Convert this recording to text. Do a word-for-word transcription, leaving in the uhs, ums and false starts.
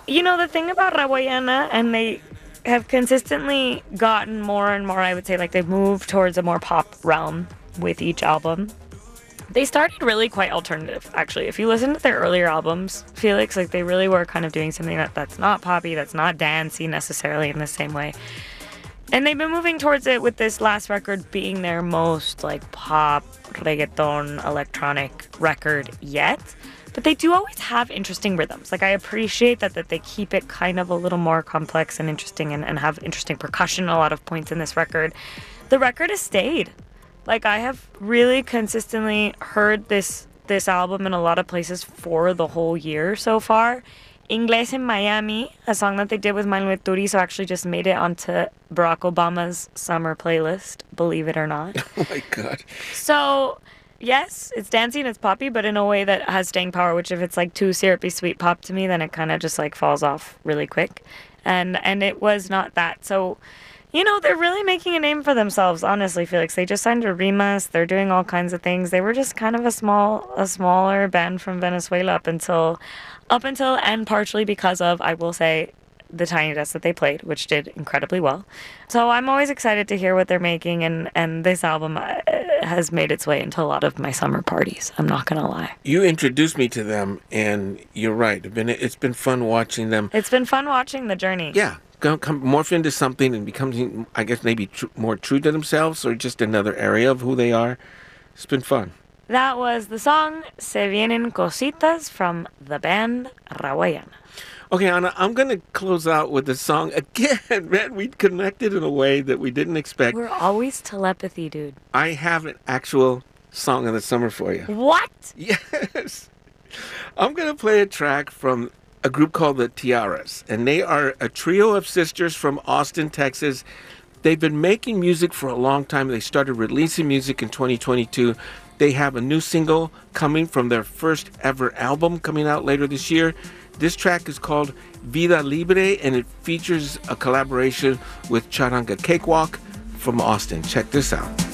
You know, the thing about Rawayana, and they have consistently gotten more and more, I would say, like they've moved towards a more pop realm with each album. They started really quite alternative, actually. If you listen to their earlier albums, Felix, like they really were kind of doing something that, that's not poppy, that's not dancey necessarily in the same way. And they've been moving towards it with this last record being their most like pop, reggaeton, electronic record yet. But they do always have interesting rhythms. Like I appreciate that that they keep it kind of a little more complex and interesting and, and have interesting percussion a lot of points in this record. The record has stayed. Like I have really consistently heard this this album in a lot of places for the whole year so far. Inglés en Miami, a song that they did with Manuel Turizo, actually just made it onto Barack Obama's summer playlist, believe it or not. Oh my God. So, yes, it's dancey and it's poppy, but in a way that has staying power, which if it's like too syrupy sweet pop to me, then it kind of just like falls off really quick. And and it was not that. So, you know, they're really making a name for themselves, honestly, Felix. They just signed to Rimas. They're doing all kinds of things. They were just kind of a small, a smaller band from Venezuela up until, up until, and partially because of, I will say, the Tiny Desk that they played, which did incredibly well. So I'm always excited to hear what they're making, and, and this album uh, has made its way into a lot of my summer parties. I'm not going to lie. You introduced me to them, and you're right. It's been, it's been fun watching them. It's been fun watching the journey. Yeah. Come, come morph into something and become, I guess, maybe tr- more true to themselves or just another area of who they are. It's been fun. That was the song Se Vienen Cositas from the band Rawayana. Okay, Ana, I'm going to close out with the song again. Man, we connected in a way that we didn't expect. We're always telepathy, dude. I have an actual song of the summer for you. What? Yes. I'm going to play a track from a group called the Tiaras, and they are a trio of sisters from Austin, Texas. They've been making music for a long time. They started releasing music in twenty twenty-two. They have a new single coming from their first ever album coming out later this year. This track is called Vida Libre, and it features a collaboration with Charanga Cakewalk from Austin. Check this out.